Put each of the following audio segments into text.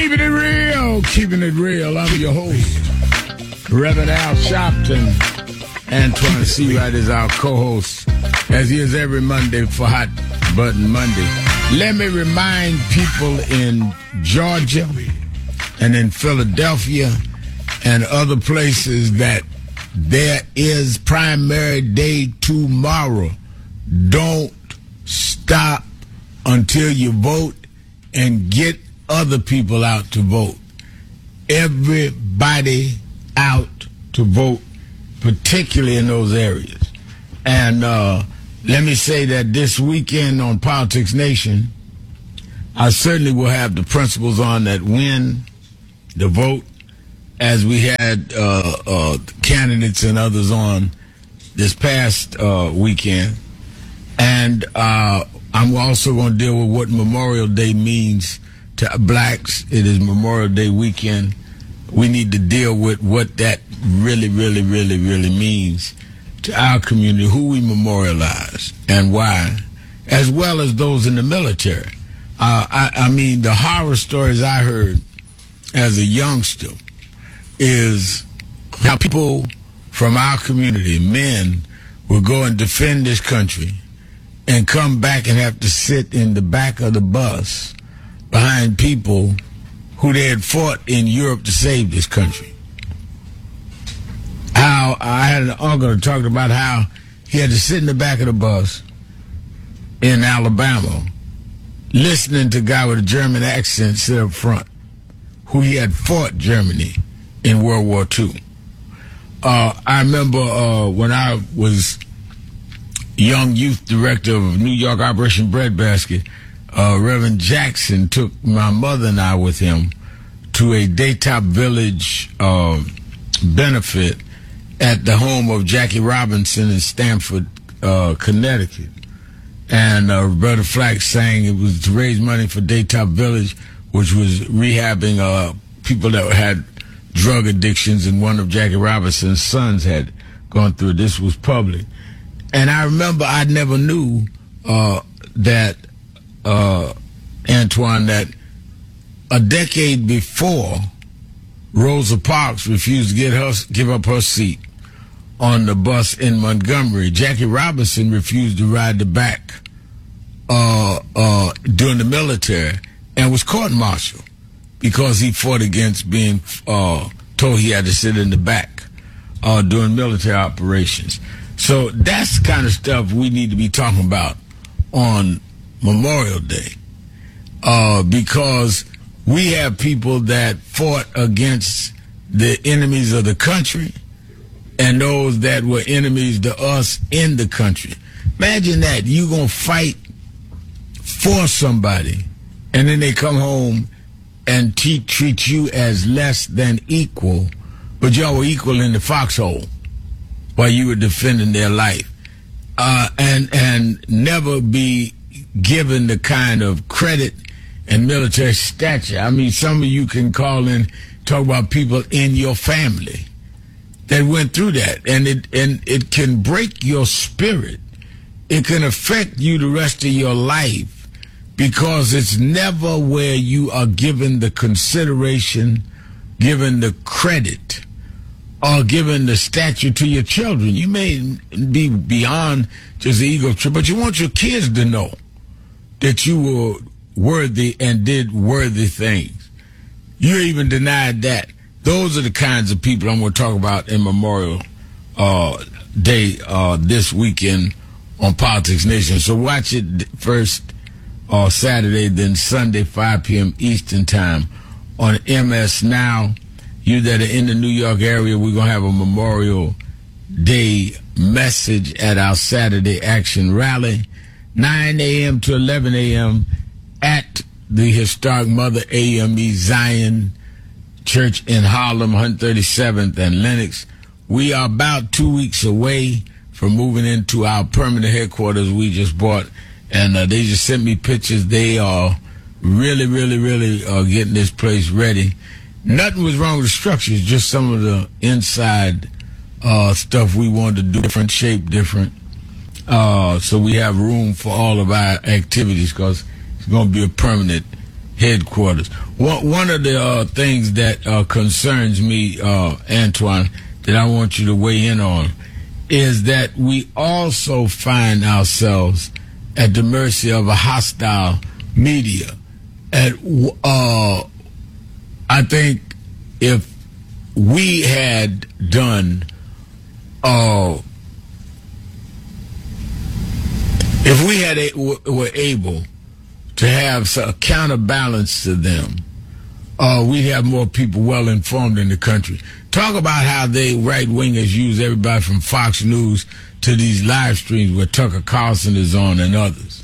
Keeping it real. I'm your host, Reverend Al Sharpton. Antoine Seawright is our co-host, as he is every Monday for Hot Button Monday. Let me remind people in Georgia and in Philadelphia and other places that there is primary day tomorrow. Don't stop until you vote and get other people out to vote. Everybody out to vote, particularly in those areas. And let me say that this weekend on Politics Nation, I certainly will have the principals on that win the vote, as we had candidates and others on this past weekend. And I'm also going to deal with what Memorial Day means to blacks. It is Memorial Day weekend. We need to deal with what that really means to our community, who we memorialize and why, as well as those in the military. I mean, the horror stories I heard as a youngster is how people from our community, men, will go and defend this country and come back and have to sit in the back of the bus behind people who they had fought in Europe to save this country. How I had an uncle who talked about how he had to sit in the back of the bus in Alabama listening to a guy with a German accent sit up front who he had fought Germany in World War II. I remember when I was young youth director of New York Operation Breadbasket, Reverend Jackson took my mother and I with him to a Daytop Village benefit at the home of Jackie Robinson in Stamford, Connecticut. And Roberta Flack sang it was to raise money for Daytop Village, which was rehabbing people that had drug addictions, and one of Jackie Robinson's sons had gone through it. This was public. And I remember I never knew that, Antoine, that a decade before, Rosa Parks refused to give up her seat on the bus in Montgomery. Jackie Robinson refused to ride the back during the military and was court-martialed because he fought against being told he had to sit in the back during military operations. So that's the kind of stuff we need to be talking about on Memorial Day, because we have people that fought against the enemies of the country and those that were enemies to us in the country. Imagine that. You going to fight for somebody, and then they come home and treat you as less than equal, but y'all were equal in the foxhole while you were defending their life, and never be given the kind of credit and military stature. I mean, some of you can call and talk about people in your family that went through that, and it can break your spirit. It can affect you the rest of your life, because it's never where you are given the consideration, given the credit, or given the stature to your children. You may be beyond just the ego trip, but you want your kids to know that you were worthy and did worthy things. You even denied that. Those are the kinds of people I'm going to talk about in Memorial Day this weekend on Politics Nation. So watch it first Saturday, then Sunday, 5 p.m. Eastern Time on MS Now. You that are in the New York area, we're going to have a Memorial Day message at our Saturday Action Rally, 9 a.m. to 11 a.m. at the historic Mother AME Zion Church in Harlem, 137th and Lenox. We are about 2 weeks away from moving into our permanent headquarters we just bought, and they just sent me pictures. They are really getting this place ready. Nothing was wrong with the structure. It's just some of the inside stuff we wanted to do different, shape different. So we have room for all of our activities, because it's going to be a permanent headquarters. One of the things that concerns me, Antoine, that I want you to weigh in on, is that we also find ourselves at the mercy of a hostile media. And I think if we had done, if we had were able to have a counterbalance to them, we'd have more people well informed in the country. Talk about how they right-wingers use everybody from Fox News to these live streams where Tucker Carlson is on and others.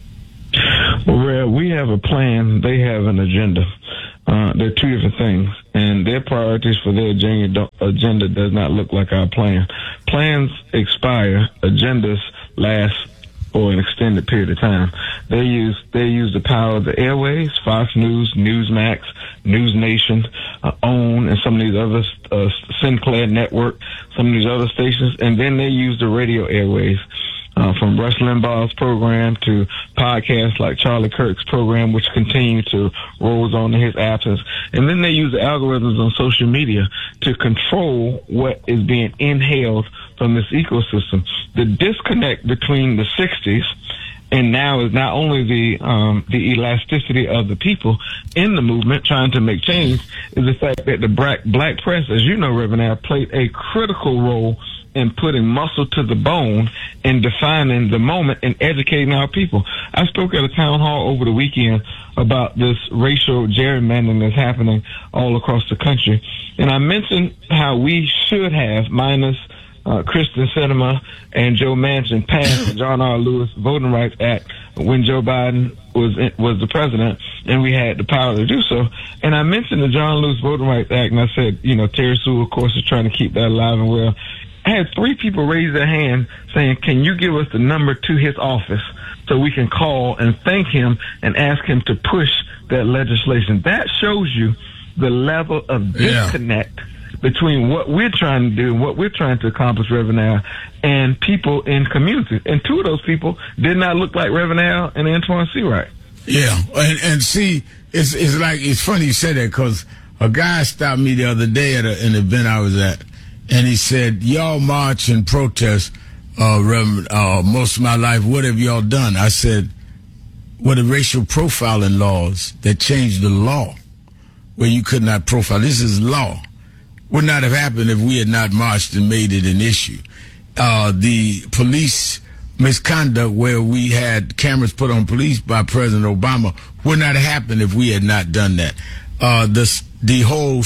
Well, we have a plan. They have an agenda. They're two different things, and their priorities for their agenda does not look like our plan. Plans expire. Agendas last for an extended period of time. They use the power of the airways, Fox News, Newsmax, News Nation, OWN, and some of these other Sinclair Network, some of these other stations, and then they use the radio airways. From Rush Limbaugh's program to podcasts like Charlie Kirk's program, which continue to roll on in his absence. And then they use the algorithms on social media to control what is being inhaled from this ecosystem. The disconnect between the 60s and now is not only the elasticity of the people in the movement trying to make change, is the fact that the black press, as you know, Reverend Al, played a critical role in putting muscle to the bone and defining the moment and educating our people. I spoke at a town hall over the weekend about this racial gerrymandering that's happening all across the country. And I mentioned how we should have, minus Kristen Sinema and Joe Manchin, passed the John R. Lewis Voting Rights Act when Joe Biden was the president, and we had the power to do so. And I mentioned the John Lewis Voting Rights Act, and I said, Terry Sewell, of course, is trying to keep that alive and well. I had 3 people raise their hand saying, can you give us the number to his office so we can call and thank him and ask him to push that legislation? That shows you the level of disconnect between what we're trying to do and what we're trying to accomplish, Reverend Al, and people in communities. And 2 of those people did not look like Reverend Al and Antoine Seawright. Yeah, and see, it's funny you say that, because a guy stopped me the other day at an event I was at, and he said, y'all march and protest, Reverend, most of my life. What have y'all done? I said, the racial profiling laws that changed the law where you could not profile. This is law. Would not have happened if we had not marched and made it an issue. The police misconduct where we had cameras put on police by President Obama would not have happened if we had not done that. The whole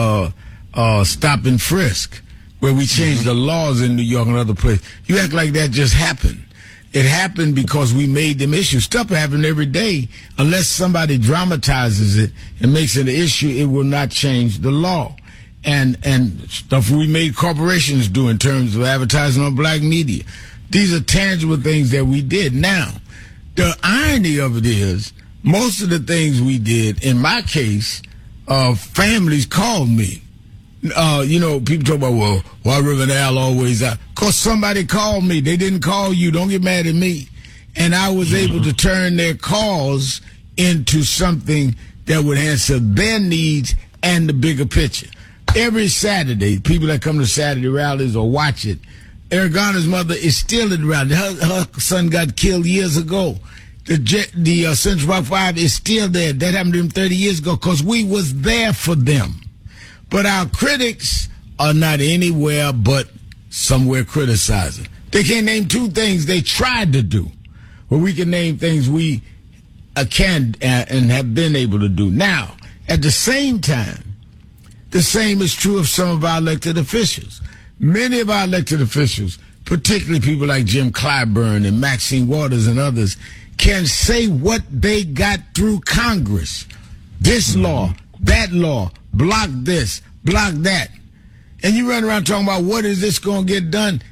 stop and frisk, where we changed the laws in New York and other places. You act like that just happened. It happened because we made them issues. Stuff happens every day. Unless somebody dramatizes it and makes it an issue, it will not change the law. And stuff we made corporations do in terms of advertising on black media. These are tangible things that we did. Now, the irony of it is, most of the things we did, in my case, families called me. People talk about, well, why Reverend Al always out? Because somebody called me. They didn't call you. Don't get mad at me. And I was able to turn their calls into something that would answer their needs and the bigger picture. Every Saturday, people that come to Saturday rallies or watch it, Eric Garner's mother is still at the rally. Her son got killed years ago. The Central Park 5 is still there. That happened to him 30 years ago because we was there for them. But our critics are not anywhere but somewhere criticizing. They can't name 2 things they tried to do. Well, we can name things we can and have been able to do. Now, at the same time, the same is true of some of our elected officials. Many of our elected officials, particularly people like Jim Clyburn and Maxine Waters and others, can say what they got through Congress. This law, that law, block this, block that. And you run around talking about what is this going to get done?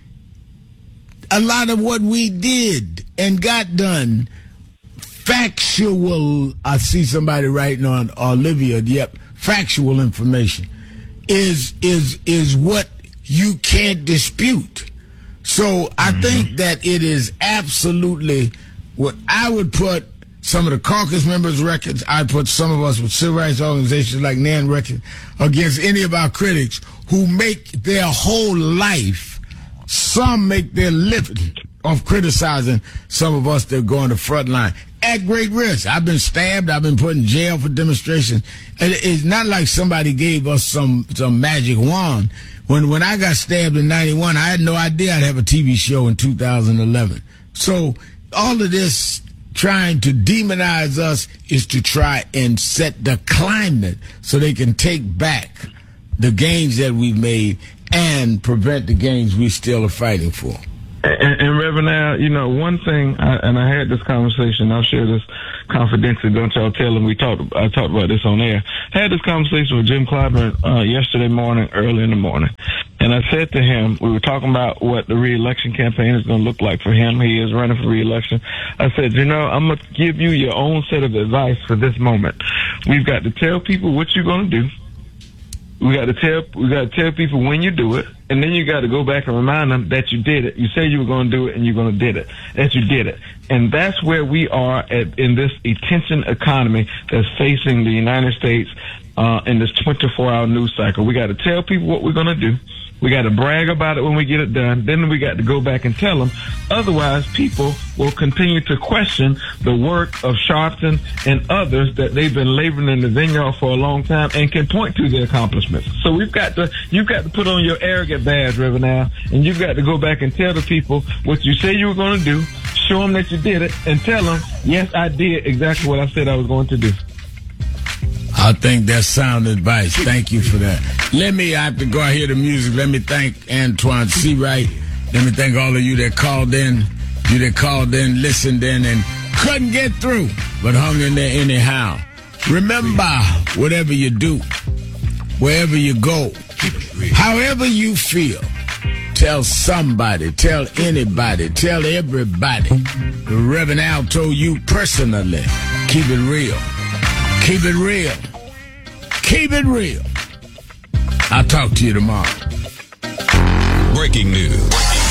A lot of what we did and got done, factual, I see somebody writing on Olivia, yep, factual information, is what you can't dispute. So I think that it is absolutely what I would put some of the caucus members' records. I put some of us with civil rights organizations like NAN records against any of our critics who make their whole life, some make their living off criticizing some of us that go on the front line at great risk. I've been stabbed. I've been put in jail for demonstrations. It's not like somebody gave us some magic wand. When I got stabbed in 91, I had no idea I'd have a TV show in 2011. So all of this trying to demonize us is to try and set the climate so they can take back the gains that we've made and prevent the gains we still are fighting for. And Reverend Al, you know, one thing, I had this conversation, I'll share this confidentially, don't y'all tell him I talked about this on air. I had this conversation with Jim Clyburn yesterday morning, early in the morning. And I said to him, we were talking about what the re-election campaign is going to look like for him. He is running for re-election. I said, you know, I'm going to give you your own set of advice for this moment. We've got to tell people what you're going to do. We got to tell people when you do it, and then you got to go back and remind them that you did it. You said you were going to do it, and you're going to did it. That you did it, and that's where we are in this attention economy that's facing the United States in this 24-hour news cycle. We got to tell people what we're going to do. We got to brag about it when we get it done. Then we got to go back and tell them. Otherwise, people will continue to question the work of Sharpton and others that they've been laboring in the vineyard for a long time and can point to their accomplishments. So you've got to put on your arrogant badge, Reverend Al, and you've got to go back and tell the people what you say you were going to do, show them that you did it, and tell them, yes, I did exactly what I said I was going to do. I think that's sound advice. Thank you for that. I have to go out here to music. Let me thank Antoine Seawright. Let me thank all of you that called in, listened in, and couldn't get through, but hung in there anyhow. Remember, whatever you do, wherever you go, however you feel, tell somebody, tell anybody, tell everybody. The Reverend Al told you personally, keep it real. Keep it real. Keep it real. I'll talk to you tomorrow. Breaking news.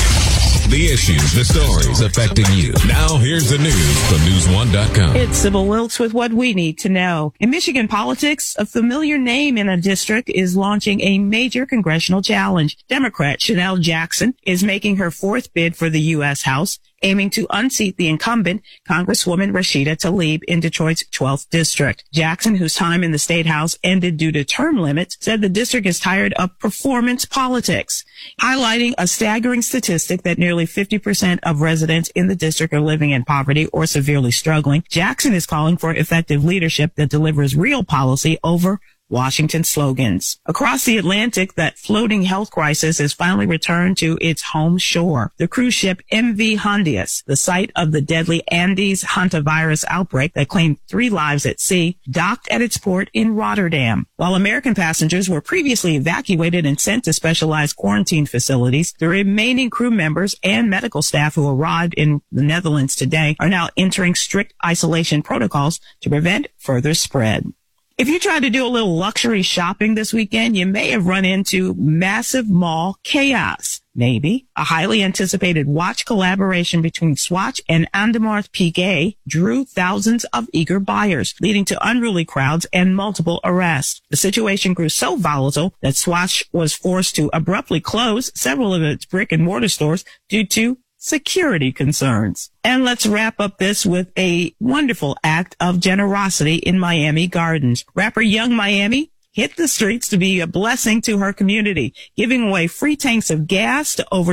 The issues, the stories affecting you. Now here's the news from News1.com. It's Sybil Wilkes with what we need to know. In Michigan politics, a familiar name in a district is launching a major congressional challenge. Democrat Chanel Jackson is making her fourth bid for the U.S. House, aiming to unseat the incumbent, Congresswoman Rashida Tlaib, in Detroit's 12th district. Jackson, whose time in the state house ended due to term limits, said the district is tired of performance politics, highlighting a staggering statistic that nearly 50% of residents in the district are living in poverty or severely struggling. Jackson is calling for effective leadership that delivers real policy over Washington slogans. Across the Atlantic, that floating health crisis has finally returned to its home shore. The cruise ship MV Hondias, the site of the deadly Andes hantavirus outbreak that claimed 3 lives at sea, docked at its port in Rotterdam. While American passengers were previously evacuated and sent to specialized quarantine facilities, the remaining crew members and medical staff who arrived in the Netherlands today are now entering strict isolation protocols to prevent further spread. If you try to do a little luxury shopping this weekend, you may have run into massive mall chaos. Maybe a highly anticipated watch collaboration between Swatch and Audemars Piguet drew thousands of eager buyers, leading to unruly crowds and multiple arrests. The situation grew so volatile that Swatch was forced to abruptly close several of its brick and mortar stores due to security concerns. And let's wrap up this with a wonderful act of generosity in Miami Gardens. Rapper Young Miami hit the streets to be a blessing to her community, giving away free tanks of gas to over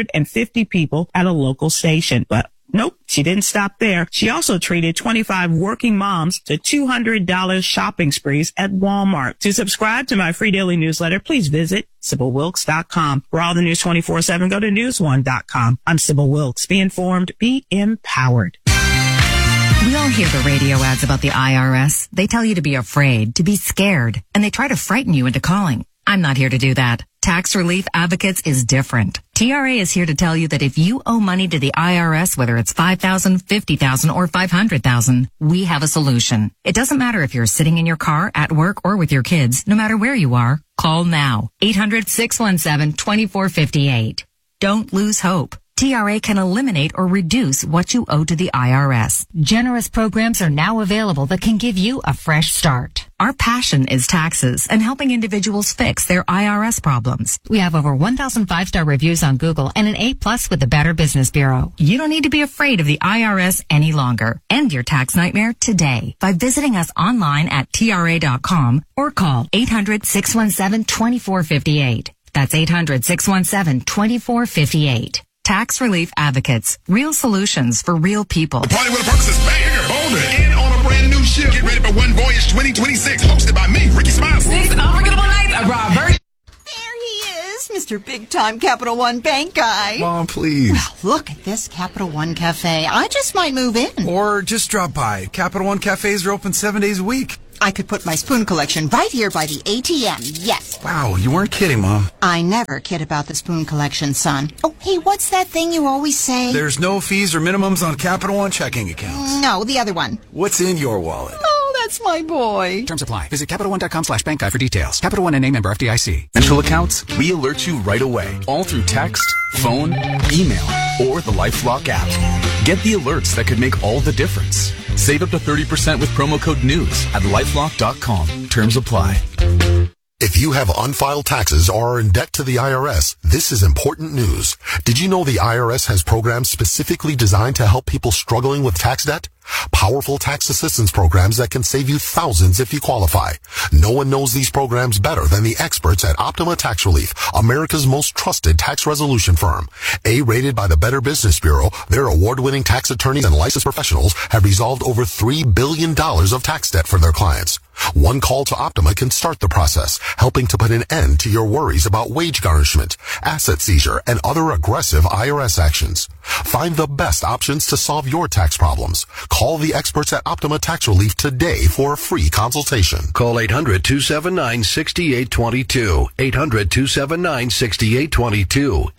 250 people at a local station. But nope, she didn't stop there. She also treated 25 working moms to $200 shopping sprees at Walmart. To subscribe to my free daily newsletter, please visit SybilWilkes.com. For all the news 24/7, go to News1.com. I'm Sybil Wilkes. Be informed, be empowered. We all hear the radio ads about the IRS. They tell you to be afraid, to be scared, and they try to frighten you into calling. I'm not here to do that. Tax Relief Advocates is different. TRA is here to tell you that if you owe money to the IRS, whether it's $5,000, $50,000, or $500,000, we have a solution. It doesn't matter if you're sitting in your car, at work, or with your kids. No matter where you are, call now. 800-617-2458. Don't lose hope. TRA can eliminate or reduce what you owe to the IRS. Generous programs are now available that can give you a fresh start. Our passion is taxes and helping individuals fix their IRS problems. We have over 1,000 5-star reviews on Google and an A+ with the Better Business Bureau. You don't need to be afraid of the IRS any longer. End your tax nightmare today by visiting us online at TRA.com or call 800-617-2458. That's 800-617-2458. Tax Relief Advocates. Real solutions for real people. The party with a purpose is banger. Hold it. And on a brand new ship. Get ready for One Voyage 2026. Hosted by me, Ricky Smiley. 6 unforgettable nights of Robert. There he is, Mr. Big Time Capital One Bank guy. Mom, please. Well, look at this Capital One Cafe. I just might move in. Or just drop by. Capital One cafes are open 7 days a week. I could put my spoon collection right here by the ATM, yes. Wow, you weren't kidding, Mom. I never kid about the spoon collection, son. Oh, hey, what's that thing you always say? There's no fees or minimums on Capital One checking accounts. No, the other one. What's in your wallet? Oh, that's my boy. Terms apply. Visit CapitalOne.com/bankguide for details. Capital One and name member FDIC. Financial accounts, we alert you right away. All through text, phone, email, or the LifeLock app. Get the alerts that could make all the difference. Save up to 30% with promo code NEWS at LifeLock.com. Terms apply. If you have unfiled taxes or are in debt to the IRS, this is important news. Did you know the IRS has programs specifically designed to help people struggling with tax debt? Powerful tax assistance programs that can save you thousands if you qualify. No one knows these programs better than the experts at Optima Tax Relief, America's most trusted tax resolution firm. A-rated by the Better Business Bureau, their award-winning tax attorneys and licensed professionals have resolved over $3 billion of tax debt for their clients. One call to Optima can start the process, helping to put an end to your worries about wage garnishment, asset seizure, and other aggressive IRS actions. Find the best options to solve your tax problems. Call the experts at Optima Tax Relief today for a free consultation. Call 800-279-6822. 800-279-6822.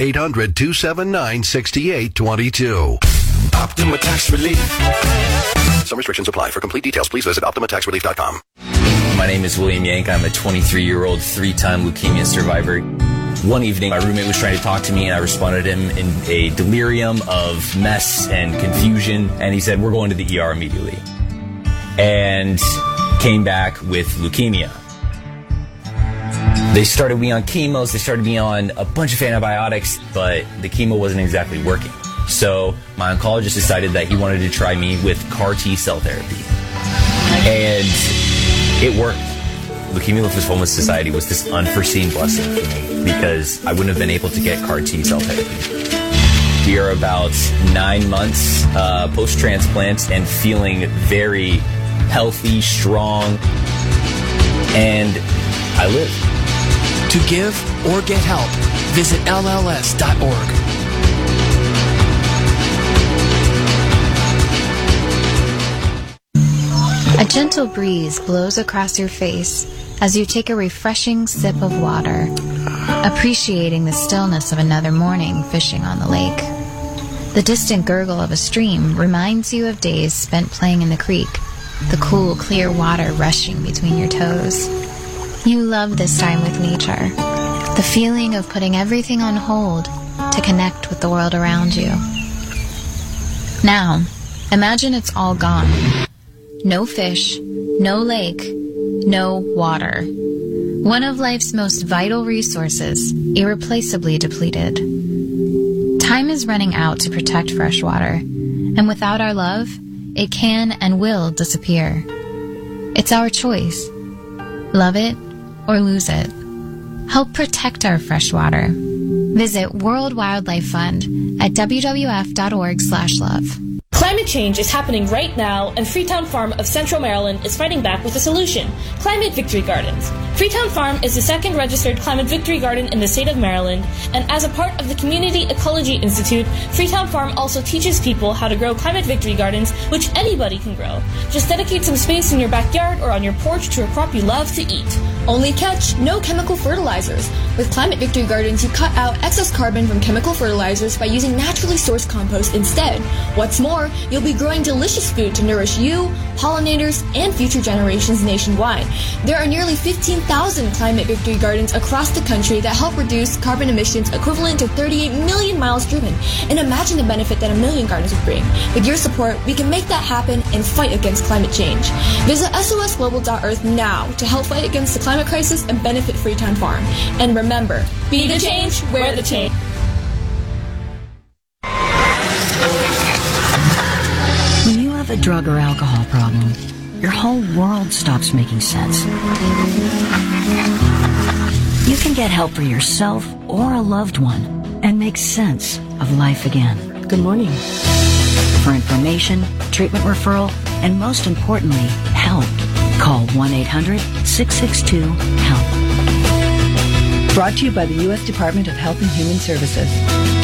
800-279-6822. Optima Tax Relief. Some restrictions apply. For complete details, please visit OptimaTaxRelief.com. My name is William Yank. I'm a 23-year-old, 3-time leukemia survivor. One evening, my roommate was trying to talk to me, and I responded to him in a delirium of mess and confusion, and he said, "We're going to the ER immediately." And came back with leukemia. They started me on chemos, they started me on a bunch of antibiotics, but the chemo wasn't exactly working. So my oncologist decided that he wanted to try me with CAR T-cell therapy. And it worked. Leukemia Lymphoma Society was this unforeseen blessing for me because I wouldn't have been able to get CAR T-cell therapy. We are about 9 months post-transplant and feeling very healthy, strong, and I live. To give or get help, visit LLS.org. A gentle breeze blows across your face as you take a refreshing sip of water, appreciating the stillness of another morning fishing on the lake. The distant gurgle of a stream reminds you of days spent playing in the creek, the cool, clear water rushing between your toes. You love this time with nature, the feeling of putting everything on hold to connect with the world around you. Now, imagine it's all gone. No fish, no lake, no water. One of life's most vital resources, irreplaceably depleted. Time is running out to protect fresh water, and without our love, it can and will disappear. It's our choice. Love it or lose it. Help protect our fresh water. Visit World Wildlife Fund at wwf.org/love. Climate change is happening right now, and Freetown Farm of Central Maryland is fighting back with a solution: Climate Victory Gardens. Freetown Farm is the second registered Climate Victory Garden in the state of Maryland, and as a part of the Community Ecology Institute, Freetown Farm also teaches people how to grow Climate Victory Gardens, which anybody can grow. Just dedicate some space in your backyard or on your porch to a crop you love to eat. Only catch, no chemical fertilizers. With Climate Victory Gardens, you cut out excess carbon from chemical fertilizers by using naturally sourced compost instead. What's more, you'll be growing delicious food to nourish you, pollinators, and future generations nationwide. There are nearly 15,000 Climate Victory Gardens across the country that help reduce carbon emissions equivalent to 38 million miles driven. And imagine the benefit that a million gardens would bring. With your support, we can make that happen and fight against climate change. Visit sosglobal.earth now to help fight against the climate crisis and benefit Freetown Farm. And remember, be the change, wear the change. When you have a drug or alcohol problem, your whole world stops making sense. You can get help for yourself or a loved one and make sense of life again. Good morning. For information, treatment referral, and most importantly, help, call 1-800-662-HELP. Brought to you by the U.S. Department of Health and Human Services.